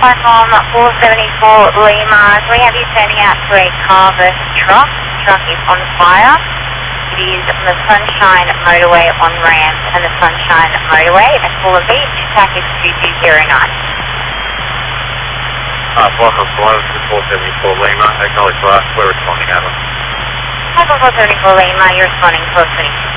platform 474 Lima. So we have you turning out to a car versus truck. The truck is on fire. It is on the Sunshine Motorway on ramp and the Sunshine Motorway at Fuller Beach. Package 2209. Welcome to 474 Lima. Acknowledge last. We're responding over. 474 Lima, you're responding 1222.